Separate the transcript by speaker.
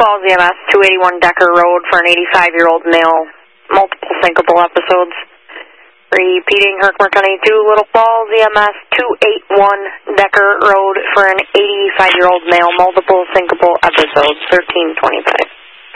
Speaker 1: Falls EMS, 281 Decker Road for an 85-year-old male, multiple syncopal episodes. Repeating, Herkimer County 2, Little Falls EMS, 281 Decker Road for an 85-year-old male, multiple syncopal episodes, 1325.